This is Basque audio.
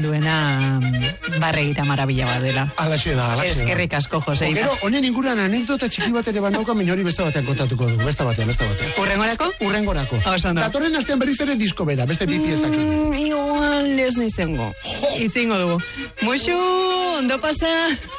duena barregita marabila bat dela. Alaxe da. Eskerrik asko, Jose. Gero, honen inguruan anekdota txiki bat ere banauka, minori beste batean kontatuko dugu. Beste batean. Urrengorako? Urrengorako. Oso, no. Datorren astean berriz ere disko bera, beste bi piezakin. Igual ez naizengo. Itzingo dugu. Muxu, ondo pasa.